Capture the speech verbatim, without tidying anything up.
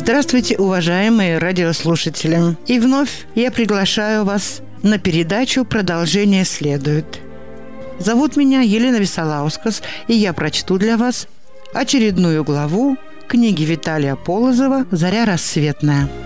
Здравствуйте, уважаемые радиослушатели! И вновь я приглашаю вас на передачу «Продолжение следует». Зовут меня Елена Висолаускас, и я прочту для вас очередную главу книги Виталия Полозова «Заря рассветная».